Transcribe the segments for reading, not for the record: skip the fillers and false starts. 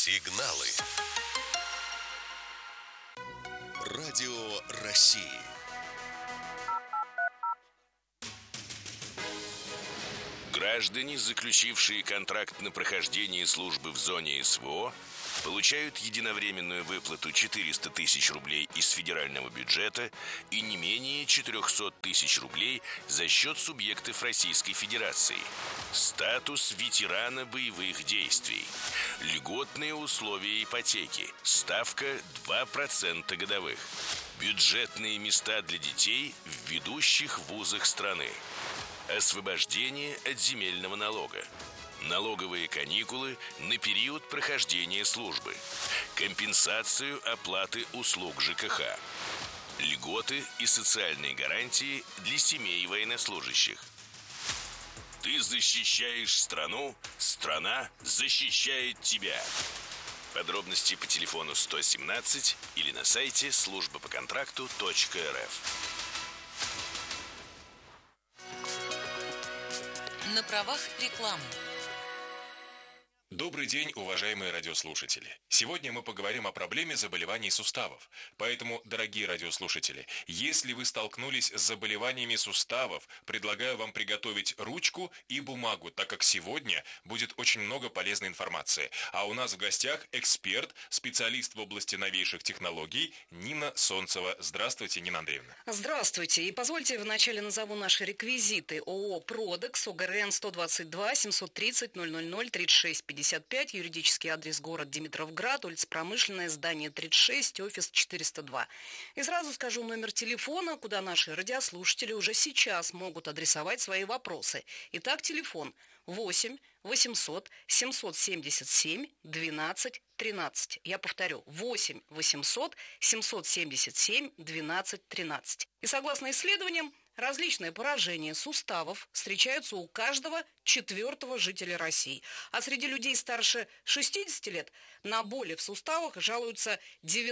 Сигналы. Радио России. Граждане, заключившие контракт на прохождение службы в зоне СВО, получают единовременную выплату 400 тысяч рублей из федерального бюджета и не менее 400 тысяч рублей за счет субъектов Российской Федерации. Статус ветерана боевых действий. Льготные условия ипотеки. Ставка 2% годовых. Бюджетные места для детей в ведущих вузах страны. Освобождение от земельного налога. Налоговые каникулы на период прохождения службы. Компенсацию оплаты услуг ЖКХ. Льготы и социальные гарантии для семей военнослужащих. Ты защищаешь страну, страна защищает тебя. Подробности по телефону 117 или на сайте службапоконтракту.рф. На правах рекламы. Добрый день, уважаемые радиослушатели. Сегодня мы поговорим о проблеме заболеваний суставов. Поэтому, дорогие радиослушатели, если вы столкнулись с заболеваниями суставов, предлагаю вам приготовить ручку и бумагу, так как сегодня будет очень много полезной информации. А у нас в гостях эксперт, специалист в области новейших технологий Нина Солнцева. Здравствуйте, Нина Андреевна. Здравствуйте. И позвольте вначале назову наши реквизиты. ООО «Продекс», ОГРН 122 730 000 36 55, юридический адрес город Димитровград, улица Промышленная, здание 36, офис 402. И сразу скажу номер телефона, куда наши радиослушатели уже сейчас могут адресовать свои вопросы. Итак, телефон 8 800 777 12 13. Я повторю, 8 800 777 12 13. И согласно исследованиям, различные поражения суставов встречаются у каждого четвертого жителя России. А среди людей старше 60 лет на боли в суставах жалуются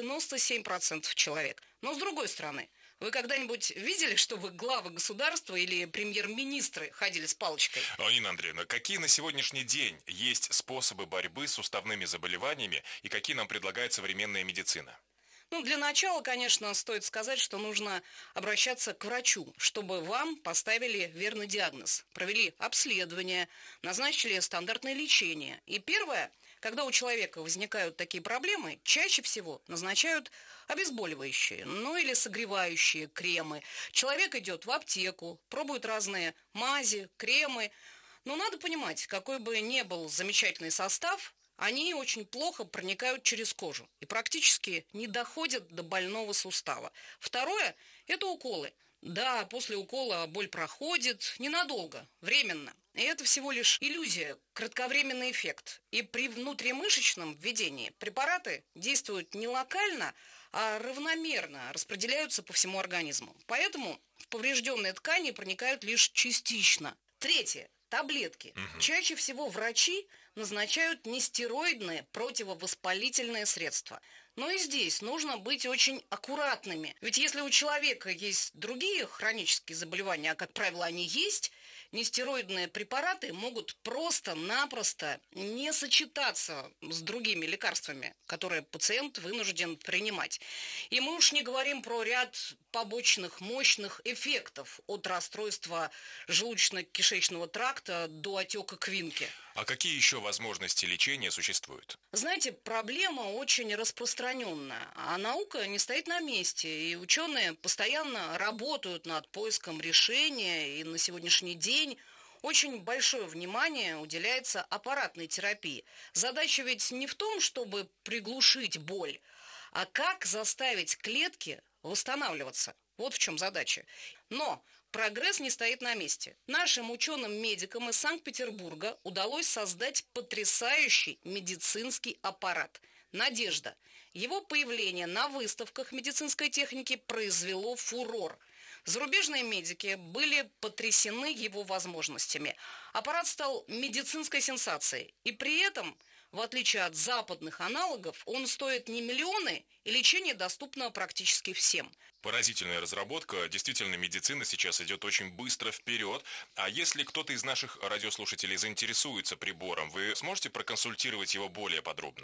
97% человек. Но с другой стороны, вы когда-нибудь видели, чтобы главы государства или премьер-министры ходили с палочкой? Нина Андреевна, какие на сегодняшний день есть способы борьбы с суставными заболеваниями и какие нам предлагает современная медицина? Для начала, конечно, стоит сказать, что нужно обращаться к врачу, чтобы вам поставили верный диагноз, провели обследование, назначили стандартное лечение. И первое, когда у человека возникают такие проблемы, чаще всего назначают обезболивающие, или согревающие кремы. Человек идет в аптеку, пробует разные мази, кремы. Но надо понимать, какой бы ни был замечательный состав, они очень плохо проникают через кожу и практически не доходят до больного сустава. Второе – это уколы. Да, после укола боль проходит ненадолго, временно. И это всего лишь иллюзия, кратковременный эффект. И при внутримышечном введении препараты действуют не локально, а равномерно распределяются по всему организму. Поэтому в поврежденные ткани проникают лишь частично. Третье. Таблетки. Чаще всего врачи назначают нестероидные противовоспалительные средства. Но и здесь нужно быть очень аккуратными. Ведь если у человека есть другие хронические заболевания, а, как правило, они есть, нестероидные препараты могут просто-напросто не сочетаться с другими лекарствами, которые пациент вынужден принимать. И мы уж не говорим про ряд побочных мощных эффектов от расстройства желудочно-кишечного тракта до отека квинки. А какие еще возможности лечения существуют? Знаете, проблема очень распространенная, а наука не стоит на месте, и ученые постоянно работают над поиском решения, и на сегодняшний день очень большое внимание уделяется аппаратной терапии. Задача ведь не в том, чтобы приглушить боль, а как заставить клетки восстанавливаться. Вот в чем задача. Но прогресс не стоит на месте. Нашим ученым-медикам из Санкт-Петербурга удалось создать потрясающий медицинский аппарат «Надежда». Его появление на выставках медицинской техники произвело фурор. Зарубежные медики были потрясены его возможностями. Аппарат стал медицинской сенсацией. И при этом, в отличие от западных аналогов, он стоит не миллионы, и лечение доступно практически всем. Поразительная разработка. Действительно, медицина сейчас идет очень быстро вперед. А если кто-то из наших радиослушателей заинтересуется прибором, вы сможете проконсультировать его более подробно?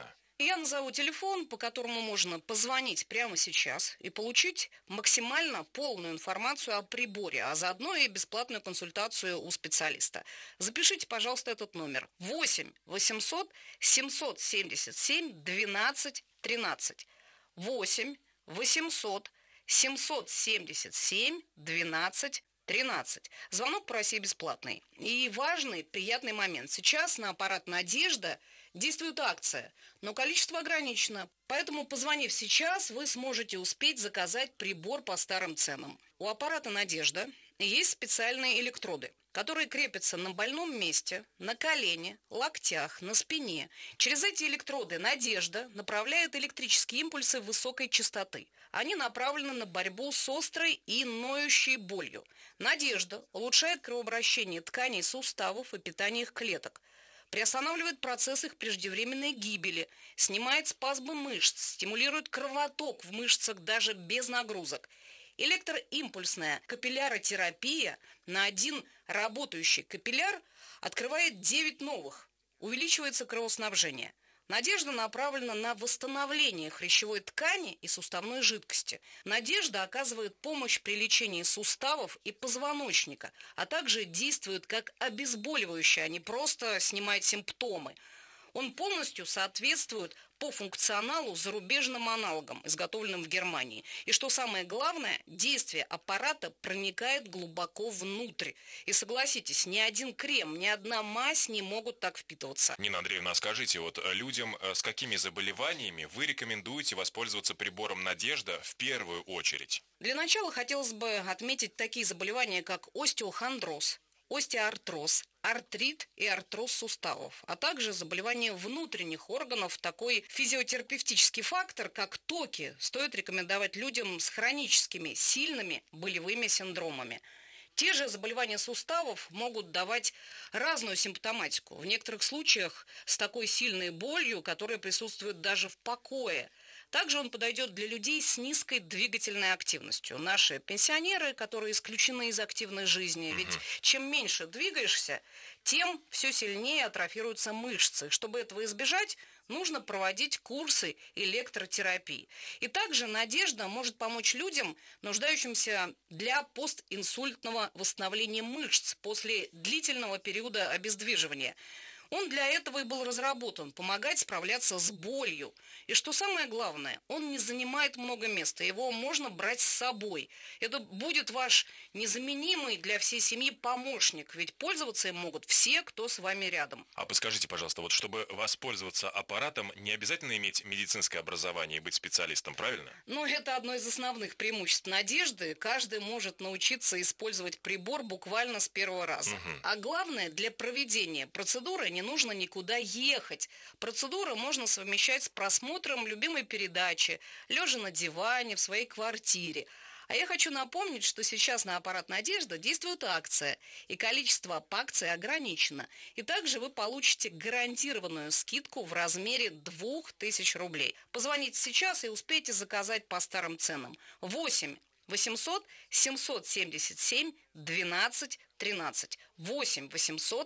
Я назову телефон, по которому можно позвонить прямо сейчас и получить максимально полную информацию о приборе, а заодно и бесплатную консультацию у специалиста. Запишите, пожалуйста, этот номер: 8 800 777 12 13. 8 800 777 12 13. Звонок по России бесплатный. И важный, приятный момент. Сейчас на аппарат «Надежда» действует акция, но количество ограничено. Поэтому, позвонив сейчас, вы сможете успеть заказать прибор по старым ценам. У аппарата «Надежда» есть специальные электроды, которые крепятся на больном месте, на колене, локтях, на спине. Через эти электроды «Надежда» направляет электрические импульсы высокой частоты. Они направлены на борьбу с острой и ноющей болью. «Надежда» улучшает кровообращение тканей суставов и питание их клеток, приостанавливает процесс их преждевременной гибели, снимает спазмы мышц, стимулирует кровоток в мышцах даже без нагрузок. Электроимпульсная капилляротерапия на один работающий капилляр открывает 9 новых. Увеличивается кровоснабжение. «Надежда» направлена на восстановление хрящевой ткани и суставной жидкости. «Надежда» оказывает помощь при лечении суставов и позвоночника, а также действует как обезболивающее, а не просто снимает симптомы. Он полностью соответствует по функционалу зарубежным аналогам, изготовленным в Германии. И что самое главное, действие аппарата проникает глубоко внутрь. И согласитесь, ни один крем, ни одна мазь не могут так впитываться. Нина Андреевна, а скажите, вот людям с какими заболеваниями вы рекомендуете воспользоваться прибором «Надежда» в первую очередь? Для начала хотелось бы отметить такие заболевания, как остеохондроз, остеоартроз, артрит и артроз суставов, а также заболевания внутренних органов. Такой физиотерапевтический фактор, как токи, стоит рекомендовать людям с хроническими, сильными болевыми синдромами. Те же заболевания суставов могут давать разную симптоматику. В некоторых случаях с такой сильной болью, которая присутствует даже в покое. Также он подойдет для людей с низкой двигательной активностью. Наши пенсионеры, которые исключены из активной жизни, ведь чем меньше двигаешься, тем все сильнее атрофируются мышцы. Чтобы этого избежать, нужно проводить курсы электротерапии. И также «Надежда» может помочь людям, нуждающимся для постинсультного восстановления мышц после длительного периода обездвиживания. Он для этого и был разработан – помогать справляться с болью. И что самое главное, он не занимает много места, его можно брать с собой. Это будет ваш незаменимый для всей семьи помощник, ведь пользоваться им могут все, кто с вами рядом. А подскажите, пожалуйста, вот чтобы воспользоваться аппаратом, не обязательно иметь медицинское образование и быть специалистом, правильно? Ну, это одно из основных преимуществ «Надежды». Каждый может научиться использовать прибор буквально с первого раза. А главное, для проведения процедуры не нужно никуда ехать. Процедуру можно совмещать с просмотром любимой передачи, лежа на диване в своей квартире. А я хочу напомнить, что сейчас на аппарат «Надежда» действует акция, и количество по акции ограничено. И также вы получите гарантированную скидку в размере 2000 рублей. Позвоните сейчас и успейте заказать по старым ценам. 8 800 777 12 13. 8 800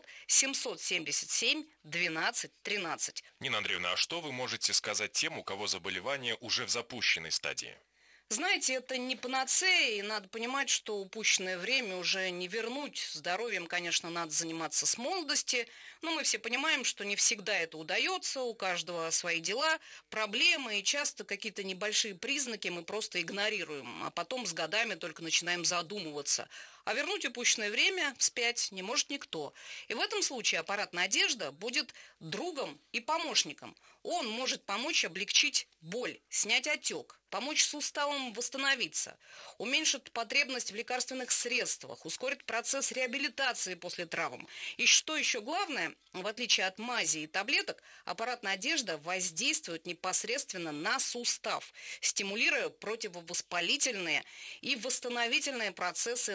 777 12 13. Нина Андреевна, а что вы можете сказать тем, у кого заболевание уже в запущенной стадии? Знаете, это не панацея, и надо понимать, что упущенное время уже не вернуть. Здоровьем, конечно, надо заниматься с молодости, но мы все понимаем, что не всегда это удается, у каждого свои дела, проблемы, и часто какие-то небольшие признаки мы просто игнорируем, а потом с годами только начинаем задумываться. А вернуть упущенное время вспять не может никто. И в этом случае аппарат «Надежда» будет другом и помощником. Он может помочь облегчить боль, снять отек, помочь суставам восстановиться, уменьшит потребность в лекарственных средствах, ускорит процесс реабилитации после травм. И что еще главное, в отличие от мази и таблеток, аппарат «Надежда» воздействует непосредственно на сустав, стимулируя противовоспалительные и восстановительные процессы на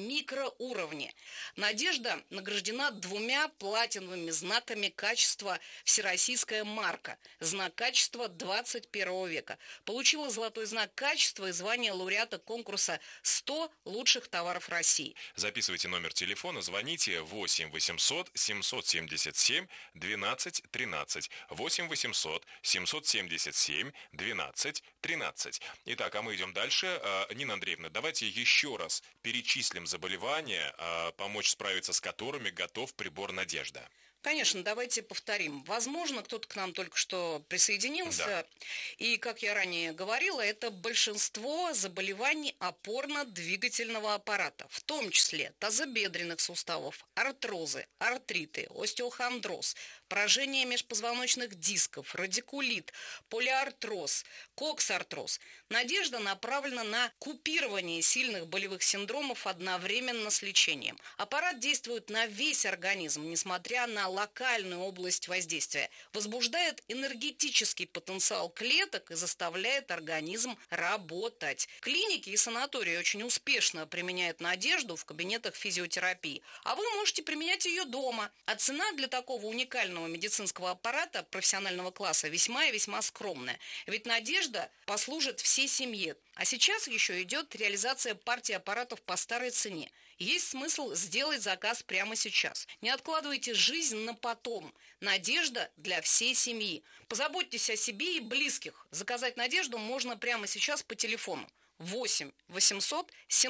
микроуровне. «Надежда» награждена 2 платиновыми знаками качества «Всероссийская марка», знак качества 21 века. Получила золотой знак качества и звание лауреата конкурса «100 лучших товаров России». Записывайте номер телефона, звоните 8 800 777 12 13. 8 800 777 12 13. Итак, а мы идем дальше. Нина Андреевна, давайте еще раз перечислим заболевания, помочь справиться с которыми готов прибор «Надежда». Конечно, давайте повторим. Возможно, кто-то к нам только что присоединился. Да. И, как я ранее говорила, это большинство заболеваний опорно-двигательного аппарата, в том числе тазобедренных суставов, артрозы, артриты, остеохондроз, поражение межпозвоночных дисков, радикулит, полиартроз, коксартроз. «Надежда» направлена на купирование сильных болевых синдромов одновременно с лечением. Аппарат действует на весь организм, несмотря на локальную область воздействия, возбуждает энергетический потенциал клеток и заставляет организм работать. Клиники и санатории очень успешно применяют «Надежду» в кабинетах физиотерапии, а вы можете применять ее дома. А цена для такого уникального медицинского аппарата профессионального класса весьма и весьма скромная. Ведь «Надежда» послужит всей семье. А сейчас еще идет реализация партии аппаратов по старой цене. Есть смысл сделать заказ прямо сейчас. Не откладывайте жизнь на потом. «Надежда» для всей семьи. Позаботьтесь о себе и близких. Заказать «Надежду» можно прямо сейчас по телефону 8 800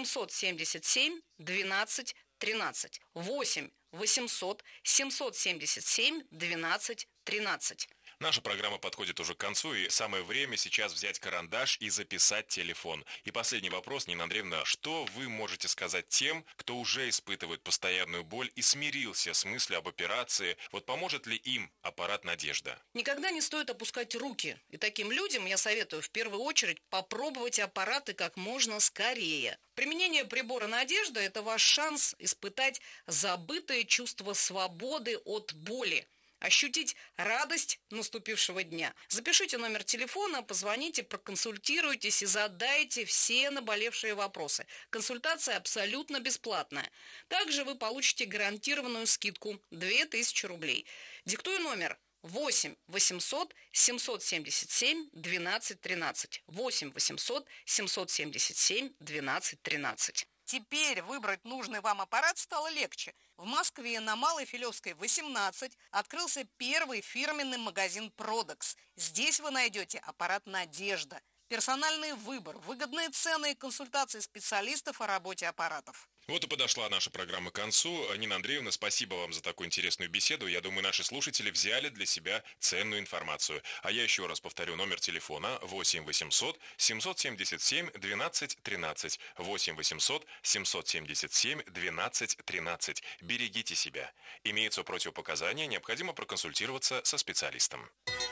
777 12 13. 8 800 777 12 13. Наша программа подходит уже к концу, и самое время сейчас взять карандаш и записать телефон. И последний вопрос, Нина Андреевна, что вы можете сказать тем, кто уже испытывает постоянную боль и смирился с мыслью об операции? Вот поможет ли им аппарат «Надежда»? Никогда не стоит опускать руки. И таким людям я советую в первую очередь попробовать аппараты как можно скорее. Применение прибора «Надежда» – это ваш шанс испытать забытое чувство свободы от боли. Ощутить радость наступившего дня. Запишите номер телефона, позвоните, проконсультируйтесь и задайте все наболевшие вопросы. Консультация абсолютно бесплатная. Также вы получите гарантированную скидку 2000 рублей. Диктую номер 8 800 777 12 13. 8 800 777 12 13. Теперь выбрать нужный вам аппарат стало легче. В Москве на Малой Филевской, 18, открылся первый фирменный магазин «Продекс». Здесь вы найдете аппарат «Надежда». Персональный выбор, выгодные цены и консультации специалистов о работе аппаратов. Вот и подошла наша программа к концу. Нина Андреевна, спасибо вам за такую интересную беседу. Я думаю, наши слушатели взяли для себя ценную информацию. А я еще раз повторю номер телефона 8 800 777 12 13. 8 800 777 12 13. Берегите себя. Имеются противопоказания, необходимо проконсультироваться со специалистом.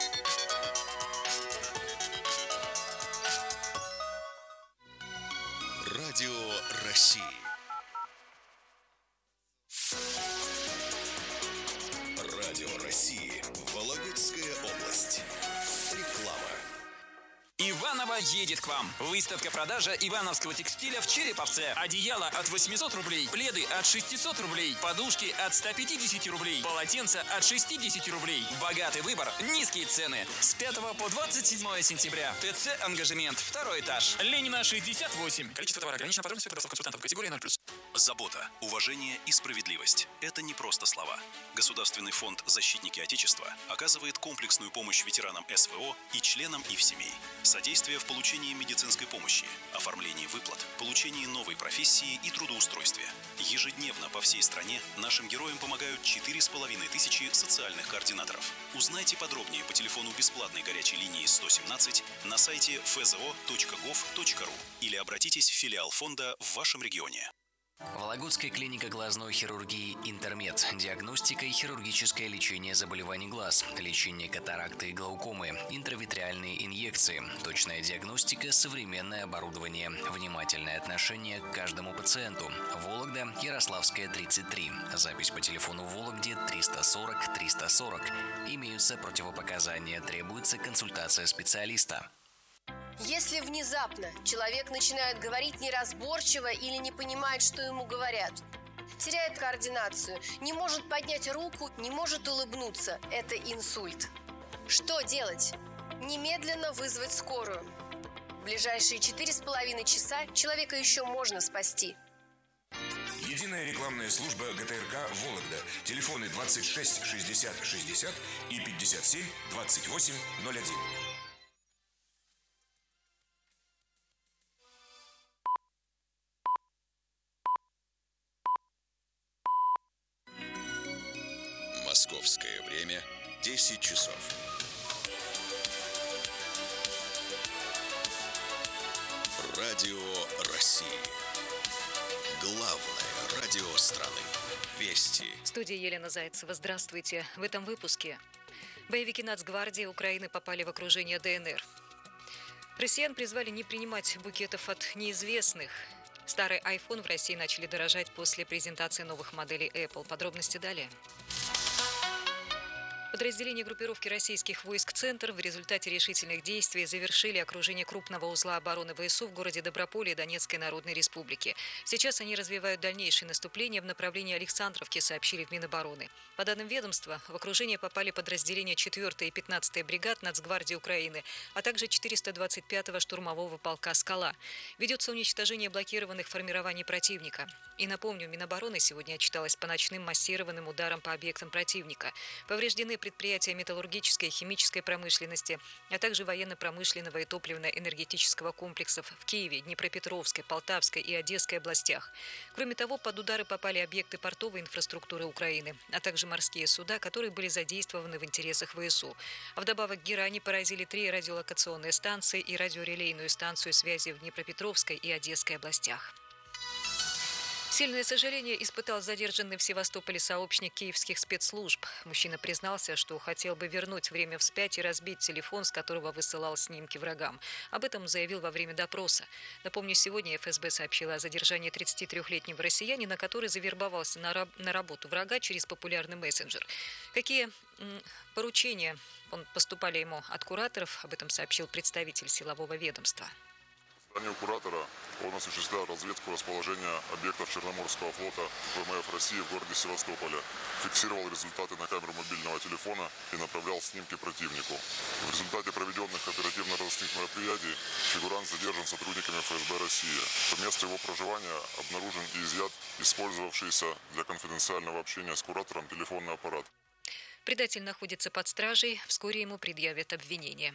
Радио России. Радио России. Вологодская область. Реклама. Иваново едет к вам. Выставка-продажа ивановского текстиля в Череповце. Одеяло от 800 рублей, пледы от 600 рублей, подушки от 150 рублей, полотенца от 60 рублей. Богатый выбор, низкие цены. С 5 по 27 сентября. ТЦ «Ангажемент», 2 этаж. Ленина, 68. Количество товара ограничено, подробности у консультантов. Категория 0+. Забота, уважение и справедливость – это не просто слова. Государственный фонд «Защитники Отечества» оказывает комплексную помощь ветеранам СВО и членам их семей. Содействие в получении медицинской помощи, оформлении выплат, получении новой профессии и трудоустройстве. Ежедневно по всей стране нашим героям помогают 4500 социальных координаторов. Узнайте подробнее по телефону бесплатной горячей линии 117 на сайте fzo.gov.ru или обратитесь в филиал фонда в вашем регионе. Вологодская клиника глазной хирургии «Интермед». Диагностика и хирургическое лечение заболеваний глаз, лечение катаракты и глаукомы, интравитреальные инъекции, точная диагностика, современное оборудование, внимательное отношение к каждому пациенту. Вологда, Ярославская, 33. Запись по телефону в Вологде 340 340. Имеются противопоказания, требуется консультация специалиста. Если внезапно человек начинает говорить неразборчиво или не понимает, что ему говорят, теряет координацию, не может поднять руку, не может улыбнуться, это инсульт. Что делать? Немедленно вызвать скорую. В ближайшие 4,5 часа человека еще можно спасти. Единая рекламная служба ГТРК «Вологда». Телефоны 26 60 60 и 57 28 01. Московское время 10 часов. Радио России. Главное радио страны. Вести. В студии Елена Зайцева. Здравствуйте. В этом выпуске. Боевики Нацгвардии Украины попали в окружение ДНР. Россиян призвали не принимать букетов от неизвестных. Старый iPhone в России начали дорожать после презентации новых моделей Apple. Подробности далее. Подразделения группировки российских войск «Центр» в результате решительных действий завершили окружение крупного узла обороны ВСУ в городе Доброполье Донецкой Народной Республики. Сейчас они развивают дальнейшее наступление в направлении Александровки, сообщили в Минобороны. По данным ведомства, в окружение попали подразделения 4-й и 15-й бригад Нацгвардии Украины, а также 425-го штурмового полка «Скала». Ведется уничтожение блокированных формирований противника. И напомню, Минобороны сегодня отчиталась по ночным массированным ударам по объектам противника. Повреждены предприятия металлургической и химической промышленности, а также военно-промышленного и топливно-энергетического комплексов в Киеве, Днепропетровской, Полтавской и Одесской областях. Кроме того, под удары попали объекты портовой инфраструктуры Украины, а также морские суда, которые были задействованы в интересах ВСУ. А вдобавок герани поразили 3 радиолокационные станции и радиорелейную станцию связи в Днепропетровской и Одесской областях. Сильное сожаление испытал задержанный в Севастополе сообщник киевских спецслужб. Мужчина признался, что хотел бы вернуть время вспять и разбить телефон, с которого высылал снимки врагам. Об этом заявил во время допроса. Напомню, сегодня ФСБ сообщила о задержании 33-летнего россиянина, который завербовался на работу врага через популярный мессенджер. Какие поручения поступали ему от кураторов, об этом сообщил представитель силового ведомства. По заданию куратора он осуществлял разведку расположения объектов Черноморского флота ВМФ России в городе Севастополе, фиксировал результаты на камеру мобильного телефона и направлял снимки противнику. В результате проведенных оперативно-розыскных мероприятий фигурант задержан сотрудниками ФСБ России. По месту его проживания обнаружен и изъят использовавшийся для конфиденциального общения с куратором телефонный аппарат. Предатель находится под стражей, вскоре ему предъявят обвинение.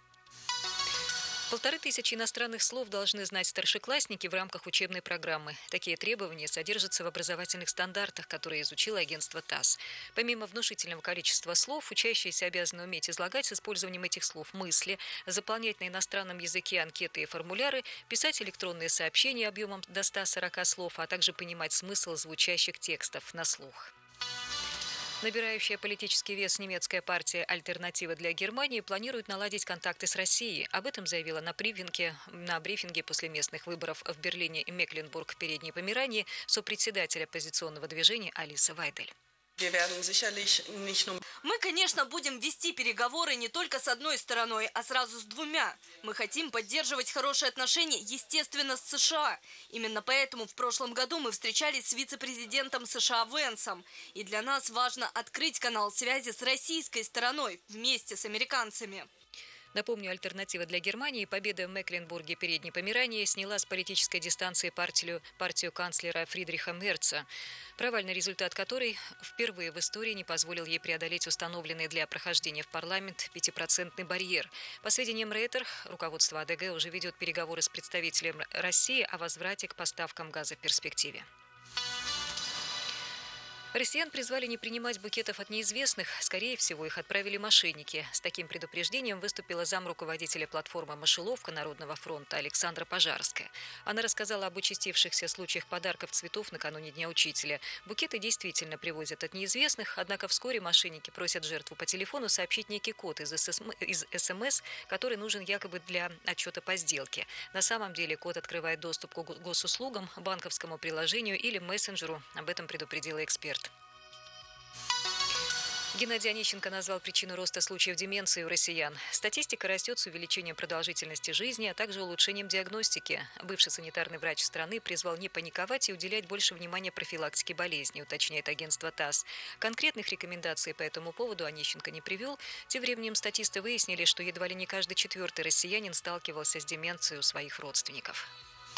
1500 иностранных слов должны знать старшеклассники в рамках учебной программы. Такие требования содержатся в образовательных стандартах, которые изучило агентство ТАСС. Помимо внушительного количества слов, учащиеся обязаны уметь излагать с использованием этих слов мысли, заполнять на иностранном языке анкеты и формуляры, писать электронные сообщения объемом до 140 слов, а также понимать смысл звучащих текстов на слух. Набирающая политический вес немецкая партия «Альтернатива для Германии» планирует наладить контакты с Россией. Об этом заявила на брифинге после местных выборов в Берлине и Мекленбург-Передней Померании сопредседатель оппозиционного движения Алиса Вайдель. Мы, конечно, будем вести переговоры не только с одной стороной, а сразу с двумя. Мы хотим поддерживать хорошие отношения, естественно, с США. Именно поэтому в прошлом году мы встречались с вице-президентом США Венсом. И для нас важно открыть канал связи с российской стороной вместе с американцами. Напомню, «Альтернатива для Германии» победа в Мекленбурге Передней Померании сняла с политической дистанции партию канцлера Фридриха Мерца, провальный результат которой впервые в истории не позволил ей преодолеть установленный для прохождения в парламент 5% барьер. По сведениям Рейтер, руководство АДГ уже ведет переговоры с представителем России о возврате к поставкам газа в перспективе. Россиян призвали не принимать букетов от неизвестных. Скорее всего, их отправили мошенники. С таким предупреждением выступила замруководителя платформы «Мышеловка» Народного фронта Александра Пожарская. Она рассказала об участившихся случаях подарков цветов накануне Дня учителя. Букеты действительно привозят от неизвестных, однако вскоре мошенники просят жертву по телефону сообщить некий код из СМС, который нужен якобы для отчета по сделке. На самом деле код открывает доступ к госуслугам, банковскому приложению или мессенджеру. Об этом предупредила эксперт. Геннадий Онищенко назвал причину роста случаев деменции у россиян. Статистика растет с увеличением продолжительности жизни, а также улучшением диагностики. Бывший санитарный врач страны призвал не паниковать и уделять больше внимания профилактике болезней, уточняет агентство ТАСС. Конкретных рекомендаций по этому поводу Онищенко не привел. Тем временем статисты выяснили, что едва ли не каждый четвертый россиянин сталкивался с деменцией у своих родственников.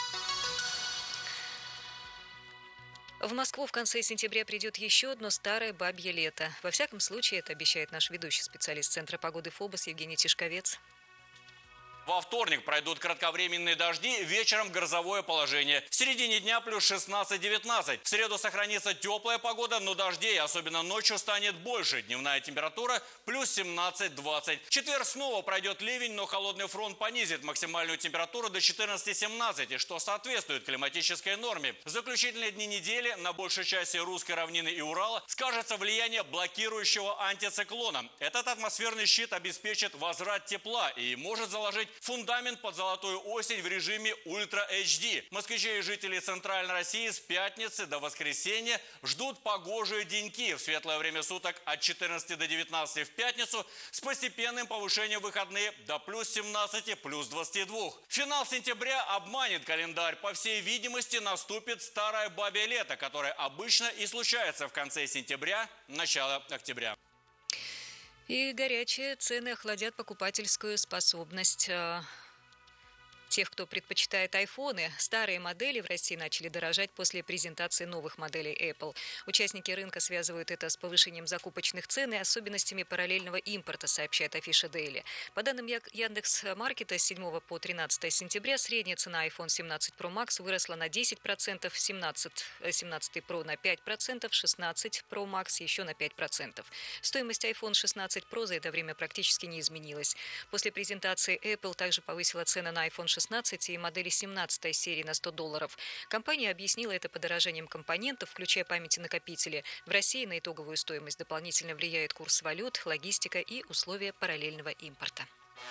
В Москву в конце сентября придет еще одно старое бабье лето. Во всяком случае, это обещает наш ведущий специалист Центра погоды ФОБОС Евгений Тишковец. Во вторник пройдут кратковременные дожди, вечером грозовое положение. В середине дня плюс 16-19. В среду сохранится теплая погода, но дождей, особенно ночью, станет больше. Дневная температура плюс 17-20. В четверг снова пройдет ливень, но холодный фронт понизит максимальную температуру до 14-17, что соответствует климатической норме. В заключительные дни недели на большей части русской равнины и Урала скажется влияние блокирующего антициклона. Этот атмосферный щит обеспечит возврат тепла и может заложить фундамент под золотую осень в режиме Ультра HD. Москвичи и жители Центральной России с пятницы до воскресенья ждут погожие деньки. В светлое время суток от 14 до 19 в пятницу с постепенным повышением в выходные до плюс 17, плюс 22. Финал сентября обманет календарь. По всей видимости, наступит старое бабье лето, которое обычно и случается в конце сентября, начало октября. И горячие цены охладят покупательскую способность тех, кто предпочитает айфоны. Старые модели в России начали дорожать после презентации новых моделей Apple. Участники рынка связывают это с повышением закупочных цен и особенностями параллельного импорта, сообщает Афиша Дейли. По данным Яндекс.Маркета, с 7 по 13 сентября средняя цена iPhone 17 Pro Max выросла на 10%, 17 Pro на 5%, 16 Pro Max еще на 5%. Стоимость iPhone 16 Pro за это время практически не изменилась. После презентации Apple также повысила цены на iPhone 16 и модели 17 серии на $100. Компания объяснила это подорожанием компонентов, включая память и накопители. В России на итоговую стоимость дополнительно влияет курс валют, логистика и условия параллельного импорта.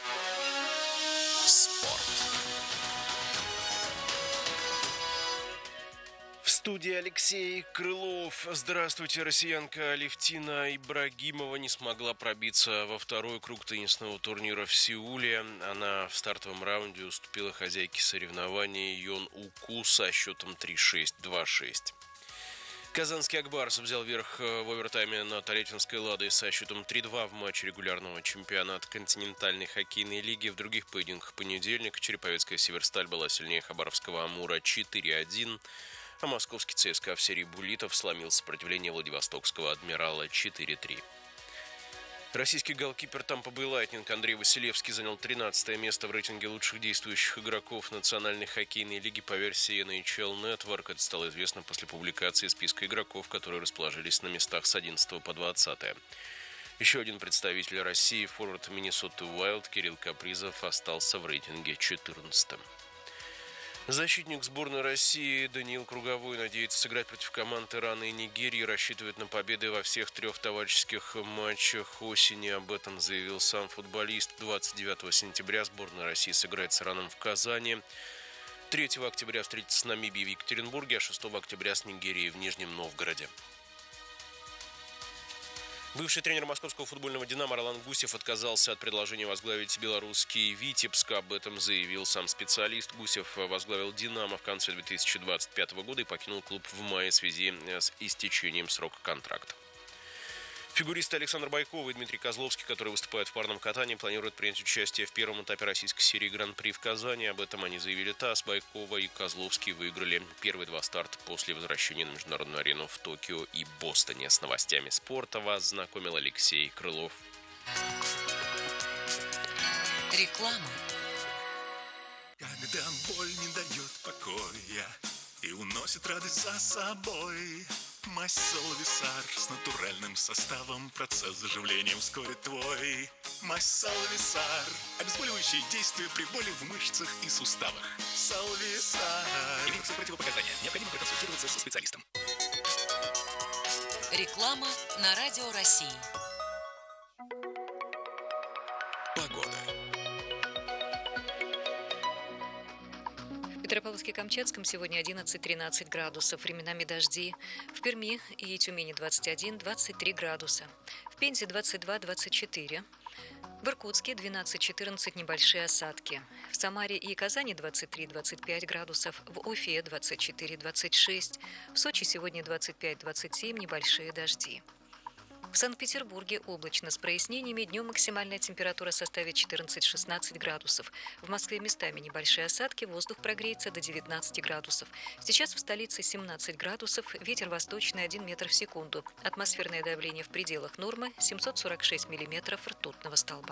Спорт. В студии Алексей Крылов. Здравствуйте. Россиянка Алевтина Ибрагимова не смогла пробиться во второй круг теннисного турнира в Сеуле. Она в стартовом раунде уступила хозяйке соревнований Йон Уку со счетом 3-6, 2-6. Казанский Акбарс взял верх в овертайме над Тольяттинской Ладой со счетом 3-2 в матче регулярного чемпионата континентальной хоккейной лиги. В других поединках понедельника Череповецкая Северсталь была сильнее Хабаровского Амура 4-1. А московский ЦСКА в серии буллитов сломил сопротивление Владивостокского Адмирала 4-3. Российский голкипер Тампа Бэй Лайтнинг Андрей Василевский занял 13-е место в рейтинге лучших действующих игроков Национальной хоккейной лиги по версии NHL Network. Это стало известно после публикации списка игроков, которые расположились на местах с 11 по 20. Еще один представитель России, форвард Миннесоты Уайлд Кирилл Капризов, остался в рейтинге 14-м. Защитник сборной России Даниил Круговой надеется сыграть против команд Ирана и Нигерии, рассчитывает на победы во всех трех товарищеских матчах осени. Об этом заявил сам футболист. 29 сентября сборная России сыграет с Ираном в Казани. 3 октября встретится с Намибией в Екатеринбурге, а 6 октября с Нигерией в Нижнем Новгороде. Бывший тренер московского футбольного «Динамо» Ролан Гусев отказался от предложения возглавить белорусский «Витебск». Об этом заявил сам специалист. Гусев возглавил «Динамо» в конце 2025 года и покинул клуб в мае в связи с истечением срока контракта. Фигуристы Александр Байков и Дмитрий Козловский, которые выступают в парном катании, планируют принять участие в первом этапе российской серии Гран-при в Казани. Об этом они заявили ТАСС. Байкова и Козловский выиграли первые два старта после возвращения на международную арену в Токио и Бостоне. С новостями спорта вас знакомил Алексей Крылов. Реклама. Когда боль не дает покоя и уносит радость за собой, Масол Висар с натуральным составом процесс заживления ускорит твой. Масол Висар. Обезболивающие действия при боли в мышцах и суставах. Салвисар. Имеются противопоказания. Необходимо проконсультироваться со специалистом. Реклама на Радио России. Погода. В Петропавловске-Камчатском сегодня 11-13 градусов, временами дожди. В Перми и Тюмени 21-23 градуса. В Пензе 22-24. В Иркутске 12-14 небольшие осадки. В Самаре и Казани 23-25 градусов. В Уфе 24-26. В Сочи сегодня 25-27 небольшие дожди. В Санкт-Петербурге облачно с прояснениями. Днем максимальная температура составит 14-16 градусов. В Москве местами небольшие осадки. Воздух прогреется до 19 градусов. Сейчас в столице 17 градусов. Ветер восточный 1 метр в секунду. Атмосферное давление в пределах нормы 746 миллиметров ртутного столба.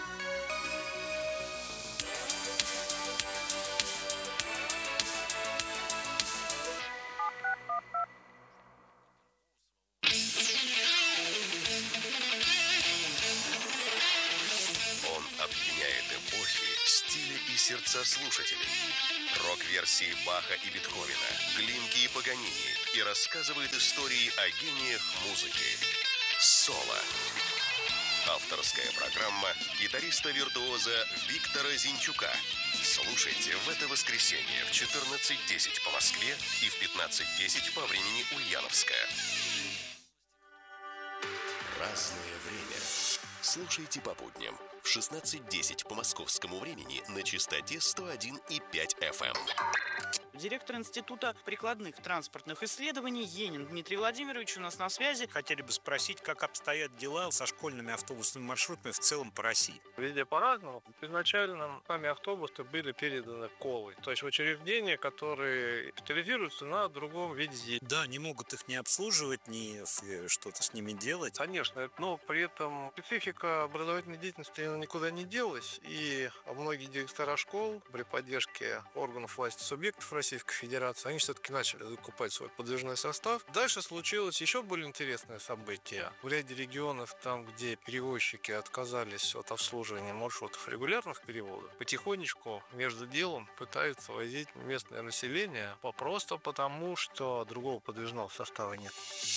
Сердца слушателей. Рок-версии Баха и Бетховена, Глинки и Паганини и рассказывает истории о гениях музыки. Соло. Авторская программа гитариста-виртуоза Виктора Зинчука. Слушайте в это воскресенье в 14:10 по Москве и в 15:10 по времени Ульяновская. Разное время. Слушайте по будням в 16:10 по московскому времени на частоте 101,5 FM. Директор Института прикладных транспортных исследований Енин Дмитрий Владимирович у нас на связи. Хотели бы спросить, как обстоят дела со школьными автобусными маршрутами в целом по России? Везде по-разному. Изначально сами автобусы были переданы Колой. То есть учреждения, которые специализируются на другом виде. Да, не могут их не обслуживать, ни что-то с ними делать. Конечно, но при этом специфика образовательной деятельности никуда не делась. И многие директора школ при поддержке органов власти субъектов Российской Федерации, они все-таки начали закупать свой подвижной состав. Дальше случилось еще более интересное событие. В ряде регионов, там, где перевозчики отказались от обслуживания маршрутов регулярных переводов, потихонечку между делом пытаются возить местное население просто потому, что другого подвижного состава нет.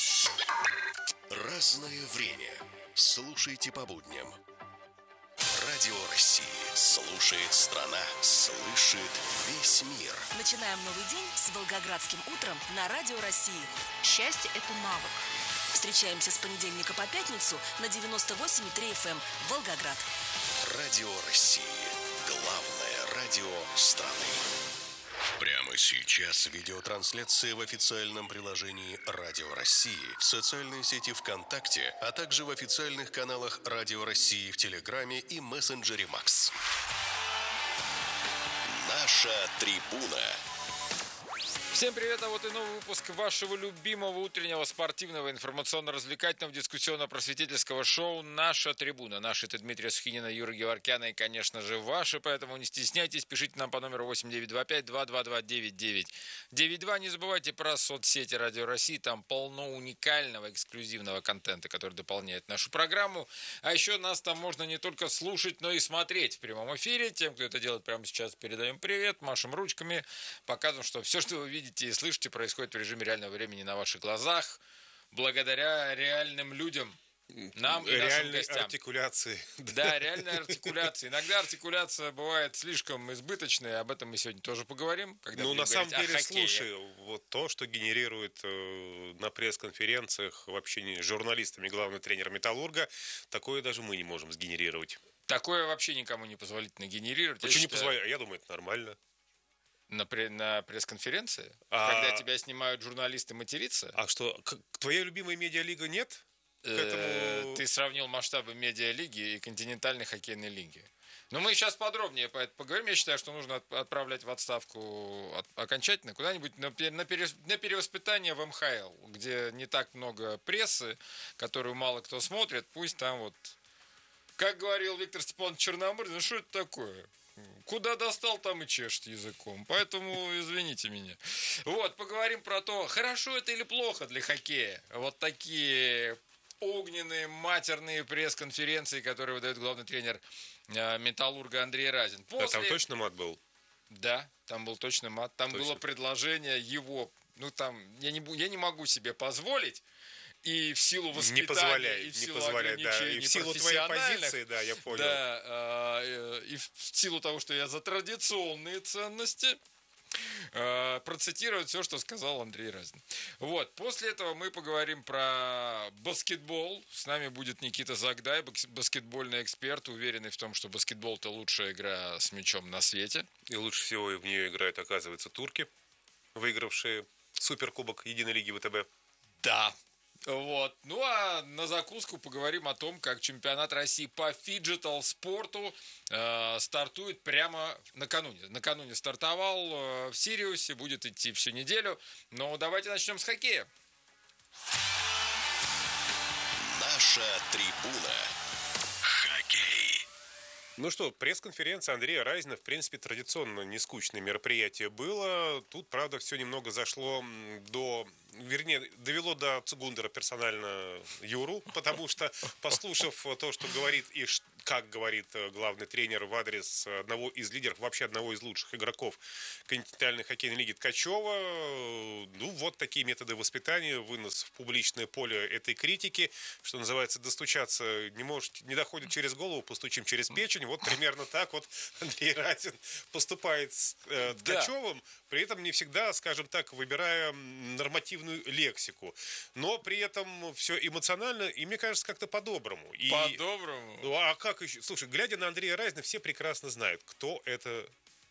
Разное время. Слушайте по будням. Радио России. Слушает страна. Слышит весь мир. Начинаем новый день с Волгоградским утром на Радио России. Счастье – это навык. Встречаемся с понедельника по пятницу на 98,3 FM Волгоград. Радио России. Главное радио страны. Прямо сейчас видеотрансляция в официальном приложении Радио России, в социальной сети ВКонтакте, а также в официальных каналах Радио России в Телеграме и мессенджере Макс. Наша трибуна. Всем привет, а вот и новый выпуск вашего любимого утреннего спортивного, информационно-развлекательного, дискуссионно-просветительского шоу «Наша трибуна». Наши — это Дмитрия Сухинина, Юра Геворкяна и, конечно же, ваши, поэтому не стесняйтесь, пишите нам по номеру 8925-222-9992. Не забывайте про соцсети Радио России, там полно уникального, эксклюзивного контента, который дополняет нашу программу. А еще нас там можно не только слушать, но и смотреть в прямом эфире. Тем, кто это делает прямо сейчас, передаем привет, машем ручками, показываем, что все, что вы видите и слышите, происходит в режиме реального времени на ваших глазах, благодаря реальным людям, нам и нашим гостям. Артикуляции. Да, реальная артикуляция. Иногда артикуляция бывает слишком избыточной, об этом мы сегодня тоже поговорим. Когда на самом деле, слушай, вот то, что генерирует на пресс-конференциях в общении с журналистами главный тренер «Металлурга», такое даже мы не можем сгенерировать. Такое вообще никому не позволительно генерировать. Почему не позволительно? Я думаю, это нормально. На пресс-конференции? Когда тебя снимают журналисты материться? А что, твоя любимая медиалига нет? Ты сравнил масштабы медиалиги и континентальной хоккейной лиги. Но мы сейчас подробнее по этому поговорим. Я считаю, что нужно отправлять в отставку окончательно куда-нибудь на перевоспитание в МХЛ, где не так много прессы, которую мало кто смотрит. Пусть там вот, как говорил Виктор Степанович Черномырдин, ну что это такое? Куда достал, там и чешет языком. Поэтому извините меня. Вот, поговорим про то, хорошо это или плохо для хоккея. Вот такие огненные, матерные пресс-конференции, которые выдает главный тренер «Металлурга» Андрей Разин. Да, там точно мат был? Да, там был точно мат. Там точно было предложение его... Ну, там, я не могу себе позволить. И в силу воспитания, и в силу ограничений, и в силу твоей позиции, да, я понял. Да, и в силу того, что я за традиционные ценности. процитировать все, что сказал Андрей Разин. Вот. После этого мы поговорим про баскетбол. С нами будет Никита Загдай, баскетбольный эксперт, уверенный в том, что баскетбол – это лучшая игра с мячом на свете. И лучше всего в нее играют, оказывается, турки, выигравшие Суперкубок Единой Лиги ВТБ. Да. Вот. Ну а на закуску поговорим о том, как чемпионат России по фиджитал-спорту стартует прямо накануне. Накануне стартовал в Сириусе, будет идти всю неделю. Но давайте начнем с хоккея. Наша трибуна. Хоккей. Ну что, пресс-конференция Андрея Разина, в принципе, традиционно нескучное мероприятие было. Тут, правда, все немного зашло довело до Цугундера персонально Юру, потому что, послушав то, что говорит и как говорит главный тренер в адрес одного из лидеров, вообще одного из лучших игроков континентальной хоккейной лиги Ткачева, ну, вот такие методы воспитания, вынос в публичное поле этой критики, что называется, достучаться не доходит через голову, постучим через печень. Вот примерно так вот Андрей Разин поступает с Ткачевым, при этом не всегда, скажем так, выбирая нормативную лексику, но при этом все эмоционально и, мне кажется, как-то по-доброму. По-доброму? Ну, а как еще? Слушай, глядя на Андрея Разина, все прекрасно знают, кто это,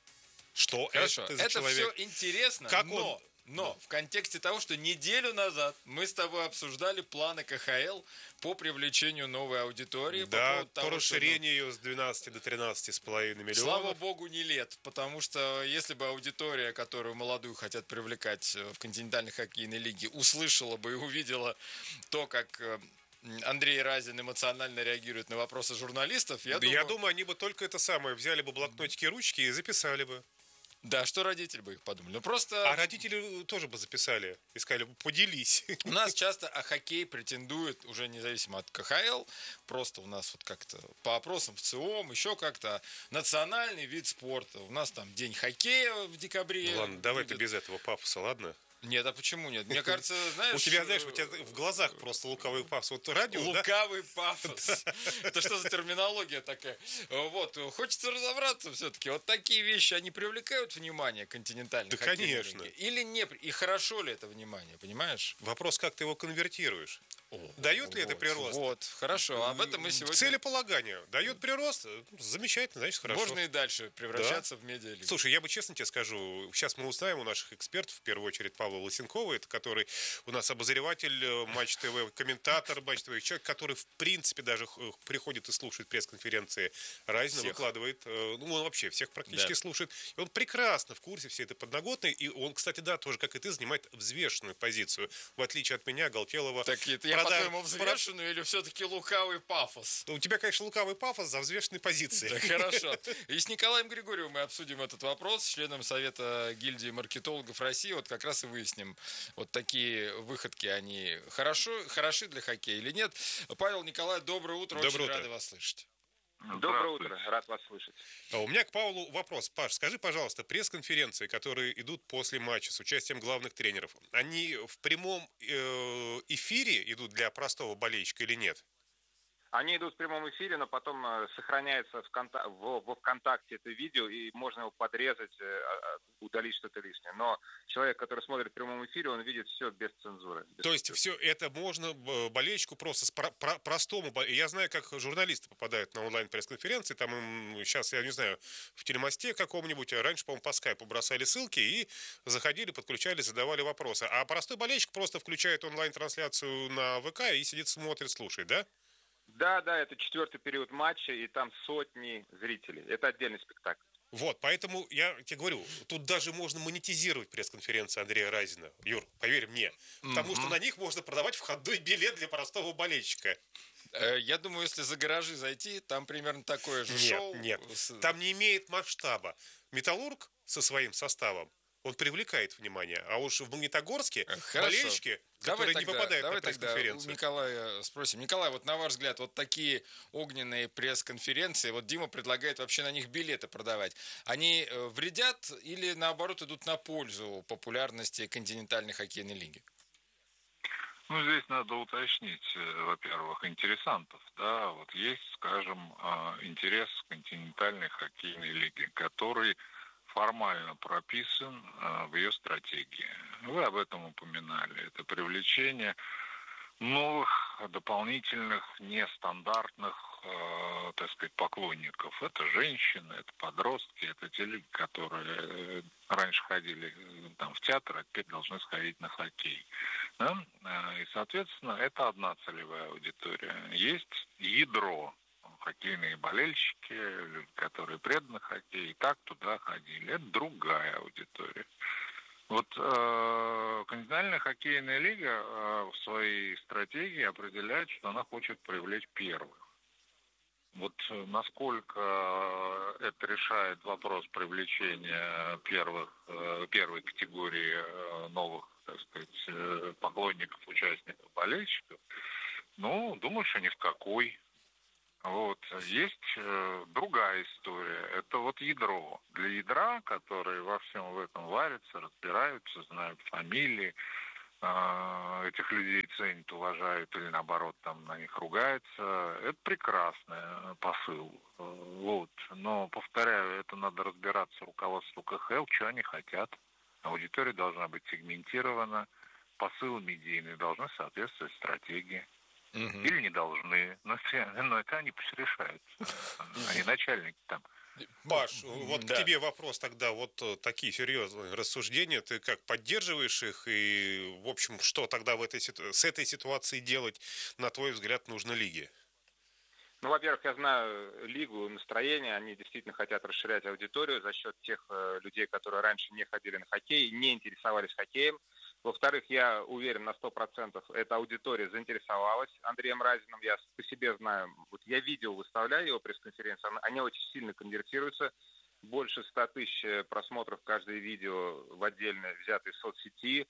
что Хорошо, это за человек. Это все интересно, как но в контексте того, что неделю назад мы с тобой обсуждали планы КХЛ по привлечению новой аудитории. Да, по расширению ее с 12 до 13,5 миллионов. Слава богу, не лет, потому что если бы аудитория, которую молодую хотят привлекать в континентальной хоккейной лиге, услышала бы и увидела то, как Андрей Разин эмоционально реагирует на вопросы журналистов, я думаю, они бы только это самое, взяли бы блокнотики, ручки и записали бы. Да, что родители бы их подумали. Ну, просто... А родители тоже бы записали и сказали, поделись. У нас часто хоккей претендует, уже независимо от КХЛ, просто у нас вот как-то по опросам в ЦИОМ, еще как-то национальный вид спорта. У нас там день хоккея в декабре. Ну, ладно, давай ты без этого пафоса, ладно? Нет, а почему нет? Мне кажется, знаешь... У тебя в глазах просто лукавый пафос. Вот радио, лукавый пафос. Это что за терминология такая? Вот, хочется разобраться все-таки. Вот такие вещи, они привлекают внимание континентальной хоккейной лиги? Конечно. Или не? И хорошо ли это внимание, понимаешь? Вопрос, как ты его конвертируешь. Дает ли это прирост? Вот, хорошо, об этом мы сегодня... Целеполагание. Дает прирост? Замечательно, значит, хорошо. Можно и дальше превращаться в медиалигу. Слушай, я бы честно тебе скажу, сейчас мы узнаем у наших экспертов, в первую очередь Павла Лысенкова, это который у нас обозреватель Матч ТВ, комментатор Матч ТВ, человек, который в принципе даже приходит и слушает пресс-конференции Разина, выкладывает, ну он вообще всех практически слушает, и он прекрасно в курсе всей этой подноготной, и он, кстати, да, тоже, как и ты, занимает взвешенную позицию, в отличие от меня, оголтелого... Я по-твоему взвешенную или все-таки лукавый пафос? У тебя, конечно, лукавый пафос за взвешенной позицией. Да, хорошо. И с Николаем Григорьевым мы обсудим этот вопрос, с членом Совета гильдии маркетологов России, вот как раз и выясним, вот такие выходки, они хороши для хоккея или нет. Павел, Николай, доброе утро, очень рады вас слышать. Доброе утро, рад вас слышать. У меня к Павлу вопрос. Паш, скажи, пожалуйста, пресс-конференции, которые идут после матча с участием главных тренеров, они в прямом эфире идут для простого болельщика или нет? Они идут в прямом эфире, но потом сохраняется в ВКонтакте это видео, и можно его подрезать, удалить что-то лишнее. Но человек, который смотрит в прямом эфире, он видит все без цензуры. То есть все это можно болельщику просто простому... Я знаю, как журналисты попадают на онлайн-пресс-конференции, там им сейчас, я не знаю, в телемосте каком-нибудь, раньше, по-моему, по скайпу бросали ссылки и заходили, подключались, задавали вопросы. А простой болельщик просто включает онлайн-трансляцию на ВК и сидит, смотрит, слушает, да? Да, это 4-й период матча, и там сотни зрителей. Это отдельный спектакль. Вот, поэтому я тебе говорю, тут даже можно монетизировать пресс-конференции Андрея Разина. Юр, поверь мне. Потому что на них можно продавать входной билет для простого болельщика. Я думаю, если за гаражи зайти, там примерно такое же шоу. Нет, там не имеет масштаба. Металлург со своим составом, он привлекает внимание. А уж в Магнитогорске болельщики, которые не попадают на пресс-конференцию. Николая спросим. Николай, вот на ваш взгляд, вот такие огненные пресс-конференции, вот Дима предлагает вообще на них билеты продавать. Они вредят или наоборот идут на пользу популярности континентальной хоккейной лиги? Ну, здесь надо уточнить, во-первых, интересантов. Да, вот есть, скажем, интерес континентальной хоккейной лиги, который формально прописан в ее стратегии. Вы об этом упоминали. Это привлечение новых, дополнительных, нестандартных, так сказать, поклонников. Это женщины, это подростки, это те люди, которые раньше ходили там, в театр, а теперь должны сходить на хоккей. Да? И, соответственно, это одна целевая аудитория. Есть ядро. Хоккейные болельщики, люди, которые преданы хоккею, и так туда ходили. Это другая аудитория. Вот континентальная хоккейная лига в своей стратегии определяет, что она хочет привлечь первых. Вот насколько это решает вопрос привлечения первой категории новых, так сказать, поклонников, участников, болельщиков, думаю, что ни в какой. Вот. Есть другая история. Это вот ядро. Для ядра, которые во всем в этом варятся, разбираются, знают фамилии, этих людей ценят, уважают или наоборот там на них ругаются, это прекрасный посыл. Вот. Но, повторяю, это надо разбираться руководству КХЛ, что они хотят. Аудитория должна быть сегментирована, посылы медийные должны соответствовать стратегии. Или не должны. Но это они пусть решают. Они начальники там. Паш, вот к тебе вопрос тогда. Вот такие серьезные рассуждения. Ты как, поддерживаешь их? И, в общем, что тогда с этой ситуацией делать, на твой взгляд, нужно лиге? Во-первых, я знаю лигу, настроение. Они действительно хотят расширять аудиторию за счет тех людей, которые раньше не ходили на хоккей, не интересовались хоккеем. Во-вторых, я уверен на 100%, эта аудитория заинтересовалась Андреем Разиным. Я по себе знаю, вот я видео выставляю, его пресс-конференции, они очень сильно конвертируются. Больше 100 тысяч просмотров каждое видео в отдельно взятой соцсети.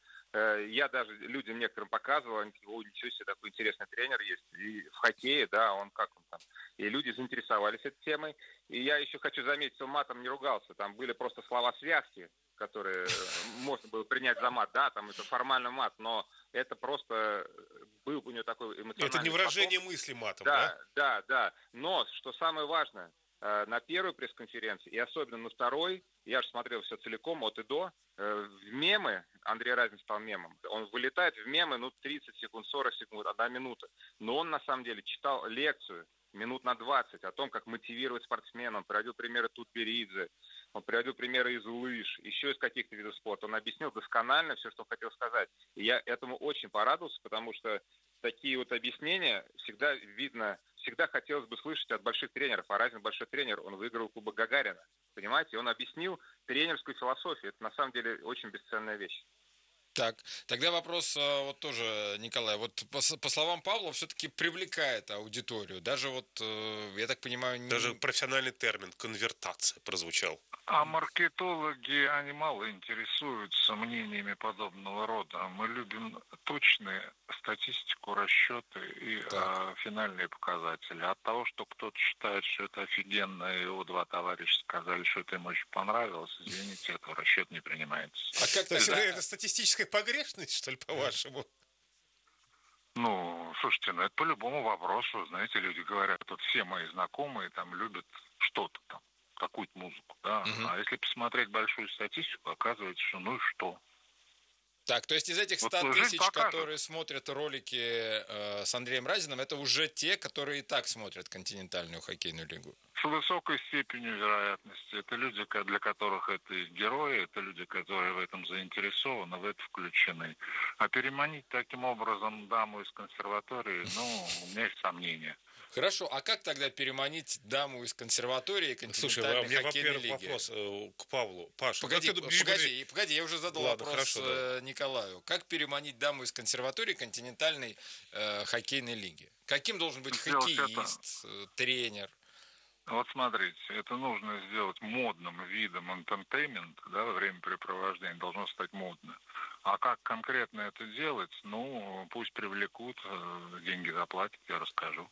Я даже людям некоторым показывал, они такие: о, ничего себе, такой интересный тренер есть. И в хоккее, да, он как он там. И люди заинтересовались этой темой. И я еще хочу заметить, что матом не ругался. Там были просто слова-связки, которые можно было принять за мат. Да, там это формально мат, но это просто был у него такой эмоциональный Это не выражение поток. мысли матом, да? Да. Но, что самое важное, на первой пресс-конференции и особенно на второй, я же смотрел все целиком, от и до, в мемы, Андрей Разин стал мемом, он вылетает в мемы, 30 секунд, 40 секунд, 1 минута. Но он, на самом деле, читал лекцию минут на 20 о том, как мотивировать спортсмена. Он приводил примеры Тутберидзе, он приводил примеры из лыж, еще из каких-то видов спорта. Он объяснил досконально все, что хотел сказать. И я этому очень порадовался, потому что такие вот объяснения всегда видно, всегда хотелось бы слышать от больших тренеров. А Разин большой тренер, он выиграл Кубок Гагарина. Понимаете? Он объяснил тренерскую философию. Это на самом деле очень бесценная вещь. Так, тогда вопрос вот тоже, Николай. Вот по словам Павла, все-таки привлекает аудиторию. Даже вот, я так понимаю... Даже профессиональный термин «конвертация» прозвучал. А маркетологи, они мало интересуются мнениями подобного рода. Мы любим точные статистику, расчеты и финальные показатели. От того, что кто-то считает, что это офигенно, и его 2 товарища сказали, что это им очень понравилось, извините, этого расчет не принимается. А как тогда? Это статистическая погрешность, что ли, по-вашему? Слушайте, это по любому вопросу. Знаете, люди говорят, вот все мои знакомые там любят что-то там, какую-то музыку, да. А если посмотреть большую статистику, оказывается, что и что. Так, то есть из этих 100 тысяч, которые смотрят ролики с Андреем Разиным, это уже те, которые и так смотрят континентальную хоккейную лигу? С высокой степенью вероятности. Это люди, для которых это их герои, это люди, которые в этом заинтересованы, в это включены. А переманить таким образом даму из консерватории, у меня есть сомнения. Хорошо, а как тогда переманить даму из консерватории континентальной хоккейной лиги? Вопрос к Павлу. Паша, погоди, я уже задал вопрос Николаю. Как переманить даму из консерватории континентальной хоккейной лиги? Каким должен быть хоккеист, тренер? Вот смотрите, это нужно сделать модным видом энтертеймента, да, времяпрепровождения должно стать модно. А как конкретно это делать? Ну, пусть привлекут, деньги заплатят, я расскажу.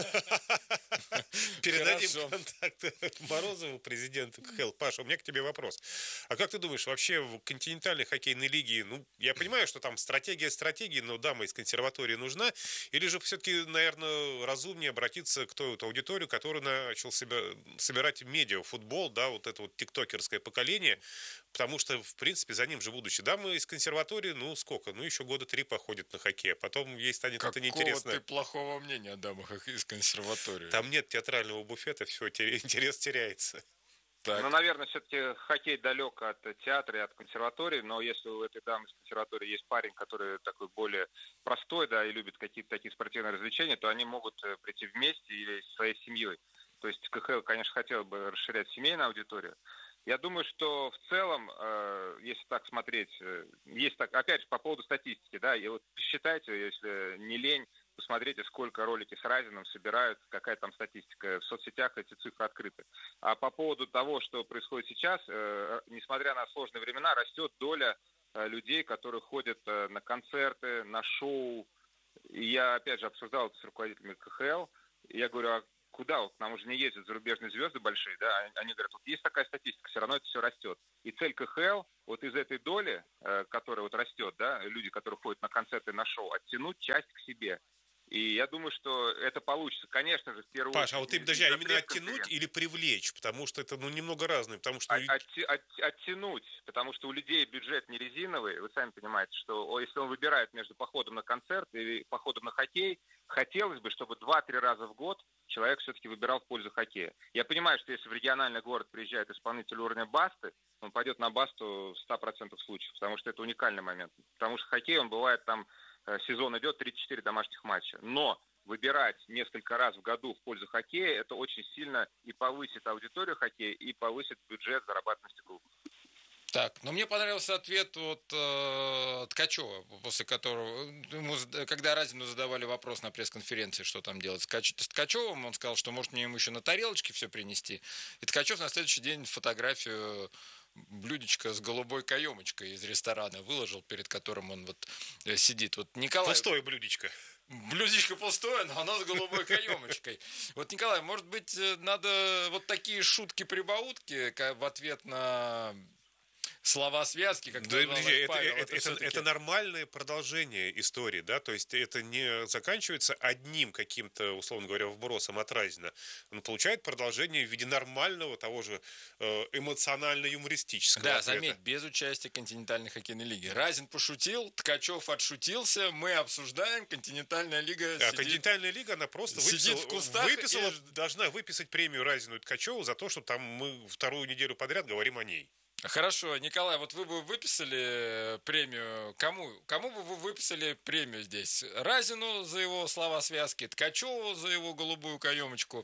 Передадим контакты Морозову, президенту КХЛ. Паша, у меня к тебе вопрос. А как ты думаешь, вообще в континентальной хоккейной лиге, ну, я понимаю, что там стратегия, но дама из консерватории нужна, или же все-таки, наверное, разумнее обратиться к той вот аудитории, которая начал собирать медиа-футбол, да, вот это вот тиктокерское поколение, потому что, в принципе, за ним же будущее. Дамы из консерватории, ну, сколько? Ну, еще года 3 походит на хоккей, а потом ей станет это неинтересно. Какого ты плохого мнения о дамах из консерватории? Там нет театрального буфета, все, интерес теряется. Так. Ну, наверное, все-таки хоккей далек от театра и от консерватории, но если у этой дамы из консерватории есть парень, который такой более простой, да, и любит какие-то такие спортивные развлечения, то они могут прийти вместе или со своей семьей. То есть КХЛ, конечно, хотел бы расширять семейную аудиторию. Я думаю, что в целом, если так смотреть, есть так, опять же, по поводу статистики, да, и вот посчитайте, если не лень, посмотрите, сколько ролики с Разином собирают, какая там статистика. В соцсетях эти цифры открыты. А по поводу того, что происходит сейчас, несмотря на сложные времена, растет доля людей, которые ходят на концерты, на шоу. И я, опять же, обсуждал это с руководителями КХЛ. И я говорю, а куда? Вот к нам уже не ездят зарубежные звезды большие, да? Они говорят, вот есть такая статистика, все равно это все растет. И цель КХЛ, вот из этой доли, которая вот растет, да, люди, которые ходят на концерты, на шоу, оттянуть часть к себе. И я думаю, что это получится. Конечно же, в первую очередь... Паша, а вот ты, подожди, именно оттянуть или привлечь? Потому что это, ну, немного разное. Потому что... Оттянуть, потому что у людей бюджет не резиновый. Вы сами понимаете, что если он выбирает между походом на концерт или походом на хоккей, хотелось бы, чтобы 2-3 раза в год человек все-таки выбирал в пользу хоккея. Я понимаю, что если в региональный город приезжает исполнитель уровня басты, он пойдет на басту в 100% случаев, потому что это уникальный момент. Потому что хоккей, он бывает там... Сезон идет 34 домашних матча. Но выбирать несколько раз в году в пользу хоккея, это очень сильно и повысит аудиторию хоккея, и повысит бюджет зарабатываемости клуба. Так, но мне понравился ответ от Ткачева, после которого, когда Разину задавали вопрос на пресс-конференции, что там делать с Ткачевым, он сказал, что может мне ему еще на тарелочке все принести. И Ткачев на следующий день фотографию блюдечко с голубой каемочкой из ресторана выложил, перед которым он вот сидит. Вот Николай... Пустое блюдечко. Блюдечко пустое, но оно с голубой каемочкой. Вот, Николай, может быть, надо вот такие шутки-прибаутки в ответ на... слова связки, как это нормальное продолжение истории, да, то есть это не заканчивается одним каким-то, условно говоря, вбросом от Разина. Он получает продолжение в виде нормального, того же эмоционально-юмористического Да, ответа. заметь, без участия континентальной хоккейной лиги. Разин пошутил, Ткачев отшутился, мы обсуждаем, континентальная лига сидит, континентальная лига, она просто выписала, должна выписать премию Разину и Ткачеву за то, что там мы вторую неделю подряд говорим о ней. Хорошо, Николай, вот вы бы выписали премию, кому бы вы выписали премию здесь? Разину за его слова связки, Ткачеву за его голубую каемочку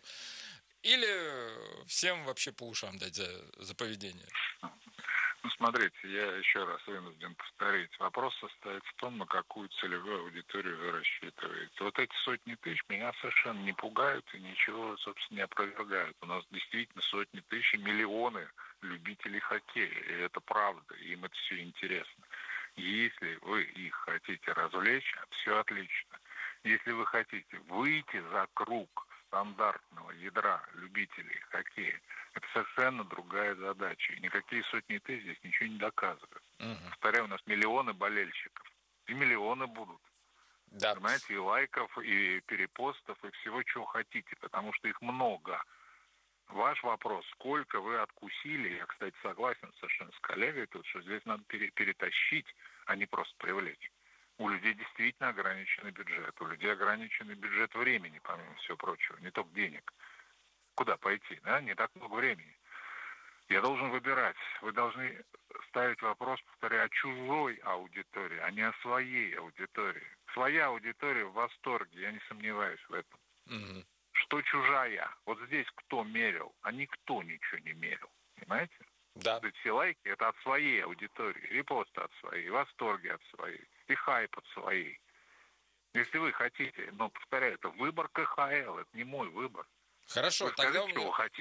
или всем вообще по ушам дать за поведение? Ну, смотрите, я еще раз вынужден повторить. Вопрос состоит в том, на какую целевую аудиторию вы рассчитываете. Вот эти сотни тысяч меня совершенно не пугают и ничего, собственно, не опровергают. У нас действительно сотни тысяч, миллионы любителей хоккея. И это правда, им это все интересно. Если вы их хотите развлечь, все отлично. Если вы хотите выйти за круг стандартного ядра любителей хоккея, это совершенно другая задача. И никакие сотни тысяч здесь ничего не доказывают. Повторяю, у нас миллионы болельщиков. И миллионы будут. Да. Понимаете, и лайков, и перепостов, и всего, чего хотите, потому что их много. Ваш вопрос, сколько вы откусили, я, кстати, согласен совершенно с коллегой тут, что здесь надо перетащить, а не просто привлечь. У людей действительно ограниченный бюджет. У людей ограниченный бюджет времени, помимо всего прочего, не только денег. Куда пойти, да? Не так много времени. Я должен выбирать. Вы должны ставить вопрос, повторяю, о чужой аудитории, а не о своей аудитории. Своя аудитория в восторге, я не сомневаюсь в этом. Что чужая? Вот здесь кто мерил? А никто ничего не мерил. Понимаете? Да. Вот все лайки — это от своей аудитории, репосты от своей, восторги от своей, и хайп от своей. Если вы хотите, но, повторяю, это выбор КХЛ, это не мой выбор. Хорошо, вы тогда скажите, чего хотите.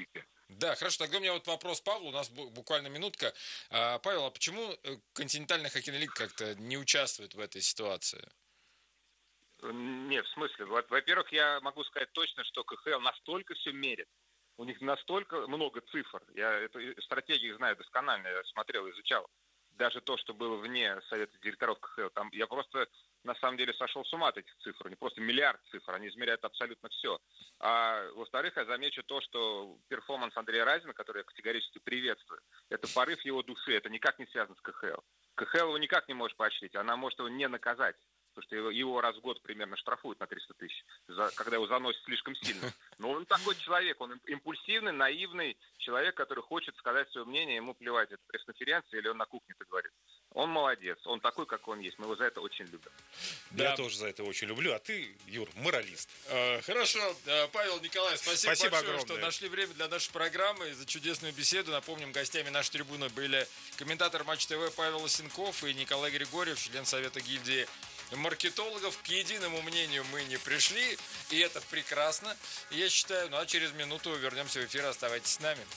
Да, хорошо, тогда у меня вот вопрос Павлу, у нас буквально минутка. Павел, а почему континентальная хоккейная лига как-то не участвует в этой ситуации? Нет, в смысле, во-первых, я могу сказать точно, что КХЛ настолько все мерит, у них настолько много цифр, я эту стратегию знаю досконально, я смотрел, изучал. Даже то, что было вне совета директоров КХЛ, там я просто на самом деле сошел с ума от этих цифр, не просто миллиард цифр, они измеряют абсолютно все. А во-вторых, я замечу то, что перформанс Андрея Разина, который я категорически приветствую, это порыв его души, это никак не связано с КХЛ. КХЛ его никак не может поощрить, она может его не наказать. Потому что его раз в год примерно штрафуют на 300 тысяч, когда его заносит слишком сильно. Но он такой человек, он импульсивный, наивный человек, который хочет сказать свое мнение, ему плевать, это пресс-конференция или он на кухне это говорит. Он молодец, он такой, как он есть, мы его за это очень любим. Да. Я тоже за это очень люблю, а ты, Юр, моралист. Хорошо, Павел Николаевич, спасибо большое, огромное, что нашли время для нашей программы и за чудесную беседу. Напомним, гостями нашей трибуны были комментатор Матч ТВ Павел Лысенков и Николай Григорьев, член Совета гильдии маркетологов. К единому мнению мы не пришли, и это прекрасно, я считаю. Ну а через минуту вернемся в эфир, оставайтесь с нами.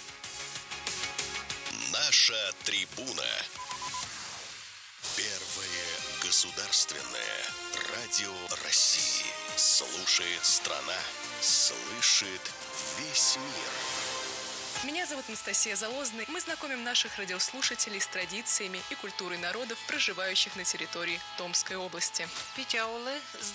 Наша трибуна. Первое государственное радио России. Слушает страна, слышит весь мир. Меня зовут Анастасия Залозная. Мы знакомим наших радиослушателей с традициями и культурой народов, проживающих на территории Томской области.